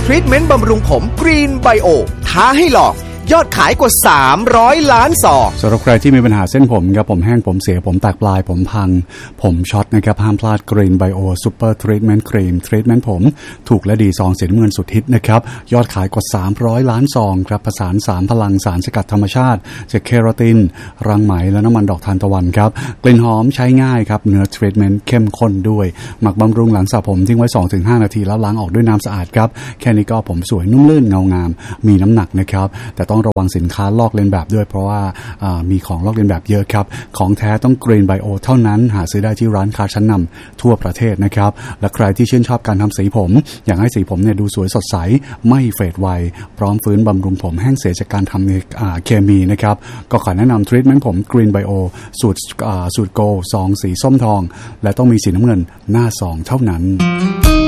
รีทเมนต์บำรุงผมกรีนไบโอท้าให้ลองยอดขายกว่า300ล้านซองสำหรับใครที่มีปัญหาเส้นผมครับผมแห้งผมเสียผมแตกปลายผมพังผมช็อตนะครับห้ามพลาด Green Bio Super Treatment Cream ทรีทเมนต์ผมถูกและดีซองสีน้ำเงินสุดฮิตนะครับยอดขายกว่า300ล้านซองครับผสาน3พลังสารสกัดธรรมชาติจากเคราตินรังไหมและน้ำมันดอกทานตะวันครับกลิ่นหอมใช้ง่ายครับเนื้อทรีทเมนต์เข้มข้นด้วยหมักบำรุงหลังสระผมทิ้งไว้ 2-5 นาทีแล้วล้างออกด้วยน้ำสะอาดครับแค่นี้ก็ผมสวยนุ่มลื่นเงางามมีน้ำหนักนะครับแต่ต้องระวังสินค้าลอกเลียนแบบด้วยเพราะว่ามีของลอกเลียนแบบเยอะครับของแท้ต้อง Green Bio เท่านั้นหาซื้อได้ที่ร้านค้าชั้นนำทั่วประเทศนะครับและใครที่ชื่นชอบการทำสีผมอยากให้สีผมเนี่ยดูสวยสดใสไม่เฟดไวพร้อมฟื้นบำรุงผมแห้งเสียจากการทำเคมีนะครับก็ขอแนะนำทรีทเมนต์ผม Green Bio สูตรโกซองสีส้มทองและต้องมีสีน้ำเงินหน้าซองเท่านั้น